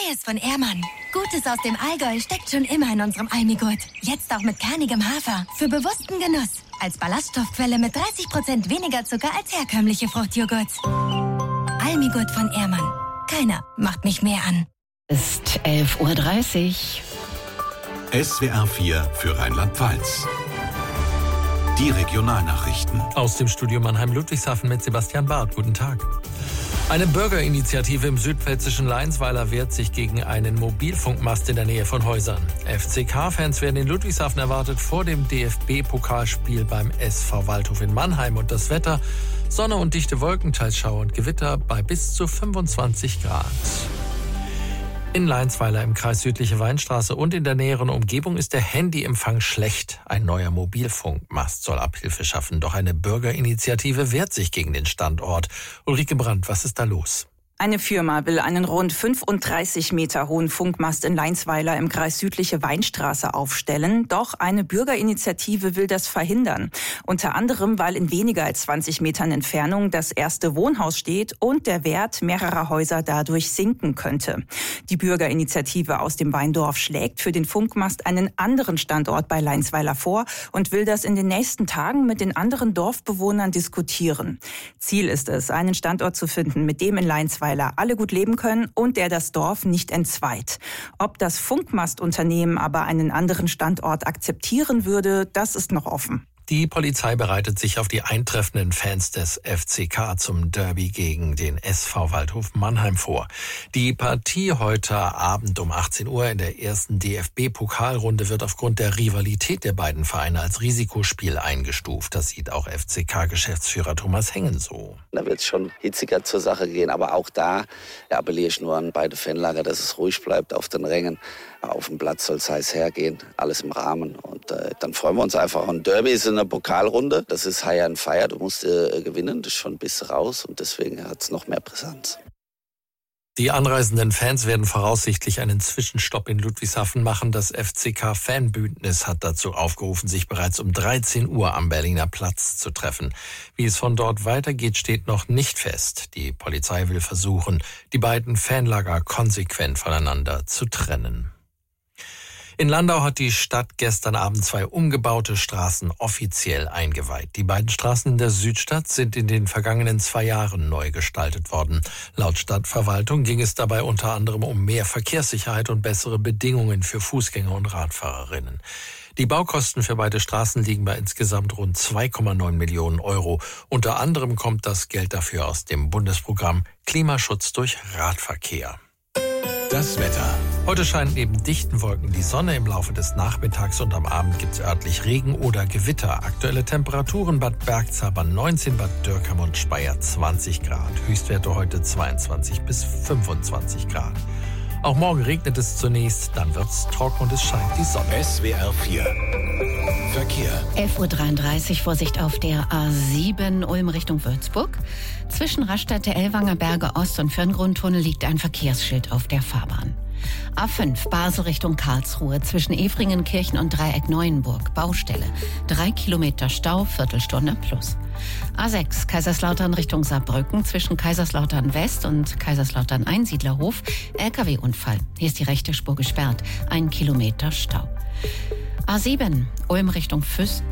Neues von Ehrmann. Gutes aus dem Allgäu steckt schon immer in unserem Almigurt. Jetzt auch mit kernigem Hafer. Für bewussten Genuss. Als Ballaststoffquelle mit 30% weniger Zucker als herkömmliche Fruchtjoghurts. Almigurt von Ehrmann. Keiner macht mich mehr an. Ist 11:30 Uhr. SWR 4 für Rheinland-Pfalz. Die Regionalnachrichten. Aus dem Studio Mannheim-Ludwigshafen mit Sebastian Barth. Guten Tag. Eine Bürgerinitiative im südpfälzischen Leinsweiler wehrt sich gegen einen Mobilfunkmast in der Nähe von Häusern. FCK-Fans werden in Ludwigshafen erwartet vor dem DFB-Pokalspiel beim SV Waldhof in Mannheim. Und das Wetter: Sonne und dichte Wolken, teils Schauer und Gewitter bei bis zu 25 Grad. In Leinsweiler im Kreis Südliche Weinstraße und in der näheren Umgebung ist der Handyempfang schlecht. Ein neuer Mobilfunkmast soll Abhilfe schaffen. Doch eine Bürgerinitiative wehrt sich gegen den Standort. Ulrike Brandt, was ist da los? Eine Firma will einen rund 35 Meter hohen Funkmast in Leinsweiler im Kreis Südliche Weinstraße aufstellen. Doch eine Bürgerinitiative will das verhindern. Unter anderem, weil in weniger als 20 Metern Entfernung das erste Wohnhaus steht und der Wert mehrerer Häuser dadurch sinken könnte. Die Bürgerinitiative aus dem Weindorf schlägt für den Funkmast einen anderen Standort bei Leinsweiler vor und will das in den nächsten Tagen mit den anderen Dorfbewohnern diskutieren. Ziel ist es, einen Standort zu finden, mit dem in Leinsweiler alle gut leben können und der das Dorf nicht entzweit. Ob das Funkmastunternehmen aber einen anderen Standort akzeptieren würde, das ist noch offen. Die Polizei bereitet sich auf die eintreffenden Fans des FCK zum Derby gegen den SV Waldhof Mannheim vor. Die Partie heute Abend um 18 Uhr in der ersten DFB-Pokalrunde wird aufgrund der Rivalität der beiden Vereine als Risikospiel eingestuft. Das sieht auch FCK-Geschäftsführer Thomas Hengen so. Da wird es schon hitziger zur Sache gehen, aber auch da appelliere ich nur an beide Fanlager, dass es ruhig bleibt auf den Rängen. Auf dem Platz soll es heiß hergehen, alles im Rahmen. Und dann freuen wir uns einfach. Und Derby ist in der Pokalrunde, das ist High and Fire, du musst gewinnen, das ist schon ein bisschen raus und deswegen hat es noch mehr Brisanz. Die anreisenden Fans werden voraussichtlich einen Zwischenstopp in Ludwigshafen machen. Das FCK-Fanbündnis hat dazu aufgerufen, sich bereits um 13 Uhr am Berliner Platz zu treffen. Wie es von dort weitergeht, steht noch nicht fest. Die Polizei will versuchen, die beiden Fanlager konsequent voneinander zu trennen. In Landau hat die Stadt gestern Abend 2 umgebaute Straßen offiziell eingeweiht. Die beiden Straßen in der Südstadt sind in den vergangenen 2 Jahren neu gestaltet worden. Laut Stadtverwaltung ging es dabei unter anderem um mehr Verkehrssicherheit und bessere Bedingungen für Fußgänger und Radfahrerinnen. Die Baukosten für beide Straßen liegen bei insgesamt rund 2,9 Millionen Euro. Unter anderem kommt das Geld dafür aus dem Bundesprogramm Klimaschutz durch Radverkehr. Das Wetter. Heute scheint neben dichten Wolken die Sonne. Im Laufe des Nachmittags und am Abend gibt es örtlich Regen oder Gewitter. Aktuelle Temperaturen: Bad Bergzabern 19, Bad Dürkheim und Speyer 20 Grad. Höchstwerte heute 22 bis 25 Grad. Auch morgen regnet es zunächst, dann wird es trocken und es scheint die Sonne. SWR 4 Verkehr. 11:33 Uhr, Vorsicht auf der A7 Ulm Richtung Würzburg. Zwischen Raststätte, Ellwanger Berge Ost und Firngrundtunnel liegt ein Verkehrsschild auf der Fahrbahn. A5 Basel Richtung Karlsruhe zwischen Efringenkirchen und Dreieck Neuenburg. Baustelle. 3 Kilometer Stau, Viertelstunde plus. A6 Kaiserslautern Richtung Saarbrücken zwischen Kaiserslautern West und Kaiserslautern Einsiedlerhof. LKW-Unfall. Hier ist die rechte Spur gesperrt. 1 Kilometer Stau. A7 Ulm Richtung Füssen.